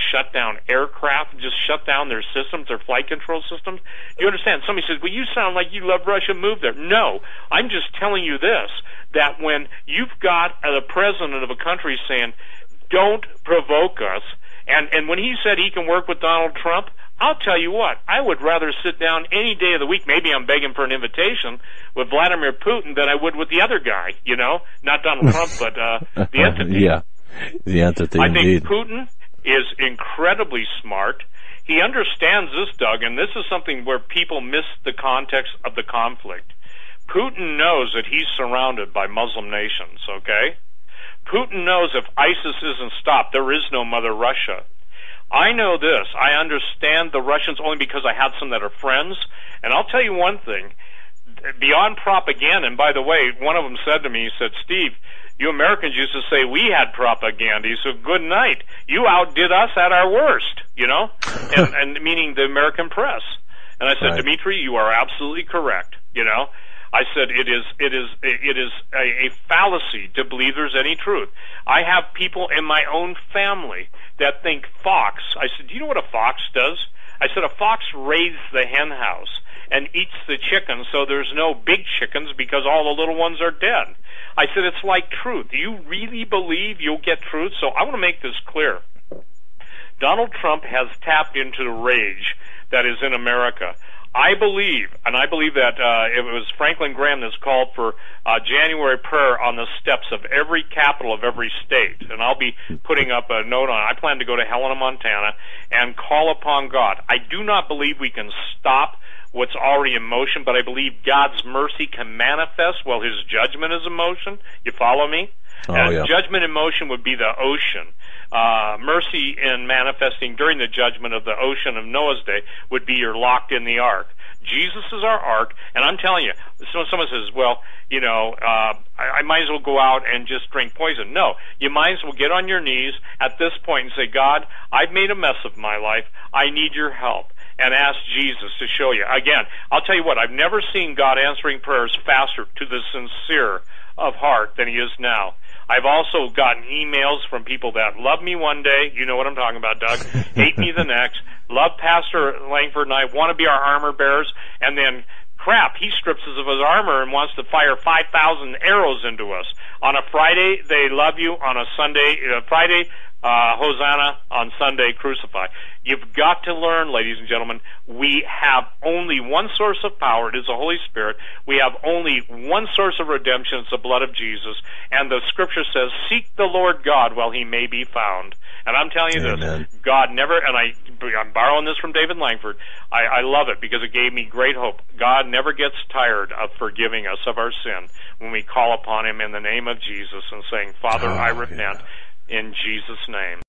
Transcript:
shut down aircraft, just shut down their systems, their flight control systems. You understand? Somebody says, well, you sound like you love Russia, move there. No, I'm just telling you this, that when you've got the president of a country saying, don't provoke us, and when he said he can work with Donald Trump, I'll tell you what, I would rather sit down any day of the week, maybe I'm begging for an invitation, with Vladimir Putin than I would with the other guy, you know? Not Donald Trump, but the entity. Yeah, the entity, I indeed. think Putin is incredibly smart. He understands this, Doug, and this is something where people miss the context of the conflict. Putin knows that he's surrounded by Muslim nations, okay? Putin knows if ISIS isn't stopped, there is no Mother Russia. I know this. I understand the Russians only because I have some that are friends. And I'll tell you one thing. Beyond propaganda, and by the way, one of them said to me, he said, Steve, you Americans used to say we had propaganda. He said, good night. You outdid us at our worst, you know, and meaning the American press. And I said, right. Dimitri, you are absolutely correct, you know. I said it is a fallacy to believe there's any truth. I have people in my own family that think fox. I said, do you know what a fox does? I said a fox raids the hen house and eats the chickens, so there's no big chickens because all the little ones are dead. I said it's like truth. Do you really believe you'll get truth? So I want to make this clear. Donald Trump has tapped into the rage that is in America. I believe that it was Franklin Graham that's called for January prayer on the steps of every capital of every state. And I'll be putting up a note on it. I plan to go to Helena, Montana, and call upon God. I do not believe we can stop what's already in motion, but I believe God's mercy can manifest while his judgment is in motion. You follow me? Yeah. Judgment in motion would be the ocean. Mercy in manifesting during the judgment of the ocean of Noah's day would be you're locked in the ark. Jesus is our ark, and I'm telling you, someone says, well, you know, I might as well go out and just drink poison. No, you might as well get on your knees at this point and say, God, I've made a mess of my life. I need your help. And ask Jesus to show you. Again, I'll tell you what, I've never seen God answering prayers faster to the sincere of heart than he is now. I've also gotten emails from people that love me one day, you know what I'm talking about, Doug, hate me the next, love Pastor Langford and I, want to be our armor bearers, and then, crap, he strips us of his armor and wants to fire 5,000 arrows into us. On a Friday, they love you. On a Sunday, Friday, Hosanna. On Sunday, crucify. You've got to learn, ladies and gentlemen, we have only one source of power. It is the Holy Spirit. We have only one source of redemption. It's the blood of Jesus. And the Scripture says, seek the Lord God while he may be found. And I'm telling you Amen. this, God never, and I'm borrowing this from David Langford. I love it because it gave me great hope. God never gets tired of forgiving us of our sin when we call upon him in the name of Jesus and saying, Father, I repent in Jesus' name.